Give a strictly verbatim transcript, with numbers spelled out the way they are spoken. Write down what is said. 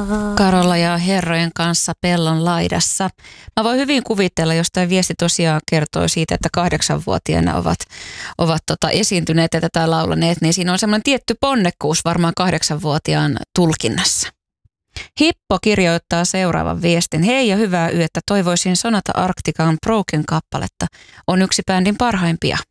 Karola ja herrojen kanssa pellon laidassa. Mä voin hyvin kuvitella, jos tämä viesti tosiaan kertoo siitä, että kahdeksanvuotiaana ovat, ovat tota esiintyneet ja tätä laulaneet, niin siinä on semmoinen tietty ponnekkuus varmaan kahdeksanvuotiaan tulkinnassa. Hippo kirjoittaa seuraavan viestin. Hei ja hyvää yötä. Toivoisin Sonata Arctican Broken kappaletta. On yksi bändin parhaimpia.